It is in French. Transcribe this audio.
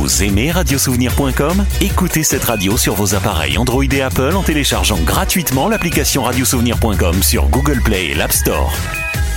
Vous aimez radiosouvenir.com? Écoutez cette radio sur vos appareils Android et Apple en téléchargeant gratuitement l'application radiosouvenir.com sur Google Play et l'App Store.